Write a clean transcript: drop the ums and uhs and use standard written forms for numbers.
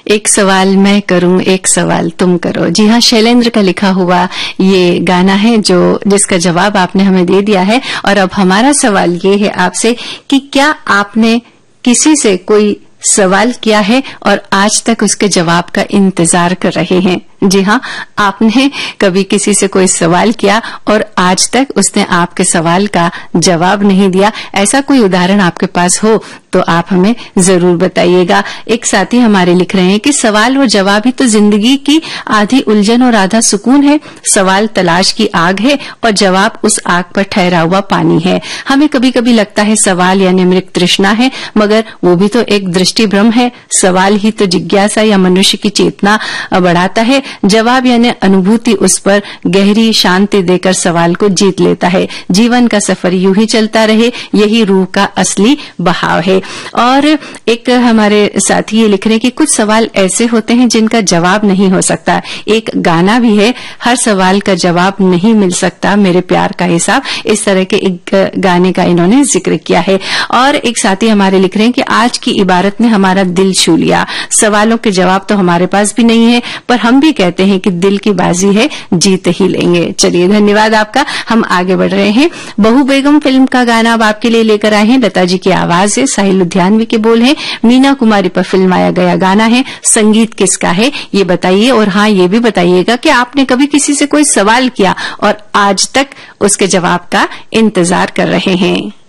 एक सवाल मैं करूं, एक सवाल तुम करो। जी हाँ, शैलेंद्र का लिखा हुआ ये गाना है जिसका जवाब आपने हमें दे दिया है। और अब हमारा सवाल ये है आपसे कि क्या आपने किसी से कोई सवाल किया है और आज तक उसके जवाब का इंतजार कर रहे हैं? जी हाँ, आपने कभी किसी से कोई सवाल किया और आज तक उसने आपके सवाल का जवाब नहीं दिया। ऐसा कोई उदाहरण आपके पास हो तो आप हमें जरूर बताइएगा। एक साथी हमारे लिख रहे हैं कि सवाल और जवाब ही तो जिंदगी की आधी उलझन और आधा सुकून है। सवाल तलाश की आग है और जवाब उस आग पर ठहरा हुआ पानी है। हमें कभी कभी लगता है सवाल यानी मृग तृष्णा है, मगर वो भी तो एक दृष्टि भ्रम है। सवाल ही तो जिज्ञासा या मनुष्य की चेतना बढ़ाता है। जवाब यानी अनुभूति उस पर गहरी शांति देकर सवाल को जीत लेता है। जीवन का सफर यूं ही चलता रहे, यही रूह का असली बहाव है। और एक हमारे साथी ये लिख रहे हैं कि कुछ सवाल ऐसे होते हैं जिनका जवाब नहीं हो सकता। एक गाना भी है, हर सवाल का जवाब नहीं मिल सकता, मेरे प्यार का हिसाब। इस तरह के एक गाने का इन्होंने जिक्र किया है। और एक साथी हमारे लिख रहे हैं कि आज की इबारत ने हमारा दिल छू लिया। सवालों के जवाब तो हमारे पास भी नहीं है, पर हम भी कहते हैं कि दिल की बाजी है, जीत ही लेंगे। चलिए, धन्यवाद आपका। हम आगे बढ़ रहे हैं। बहू बेगम फिल्म का गाना अब आपके लिए लेकर आए हैं। लता जी की आवाज से, साहिल लुधियानवी के बोल हैं, मीना कुमारी पर फिल्माया गया गाना है। संगीत किसका है ये बताइए। और हाँ, ये भी बताइएगा कि आपने कभी किसी से कोई सवाल किया और आज तक उसके जवाब का इंतजार कर रहे हैं।